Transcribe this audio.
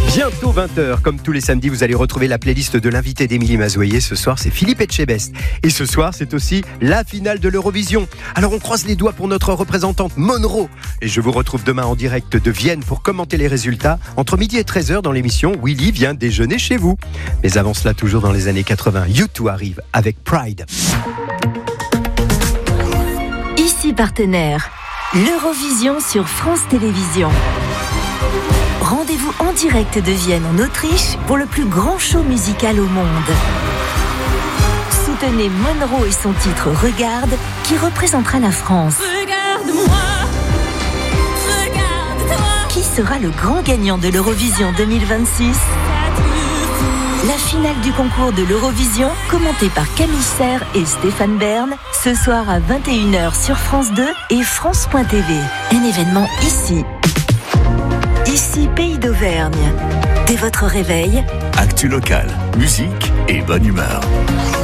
Bientôt 20h, comme tous les samedis, vous allez retrouver la playlist de l'invité d'Émilie Mazoyer. Ce soir, c'est Philippe Etchebest. Et ce soir, c'est aussi la finale de l'Eurovision. Alors, on croise les doigts pour notre représentante Monroe. Et je vous retrouve demain en direct de Vienne pour commenter les résultats entre midi et 13h dans l'émission Willy vient déjeuner chez vous. Mais avant cela, toujours dans les années 80, U2 arrive avec Pride. Ici partenaire, l'Eurovision sur France Télévisions. Rendez-vous en direct de Vienne en Autriche pour le plus grand show musical au monde. Soutenez Monroe et son titre Regarde qui représentera la France. Regarde-moi, regarde-toi. Qui sera le grand gagnant de l'Eurovision 2026 ? La finale du concours de l'Eurovision, commentée par Camille Serre et Stéphane Bern, ce soir à 21h sur France 2 et France.tv. Un événement ici. Ici, Pays d'Auvergne. Dès votre réveil, actu local, musique et bonne humeur.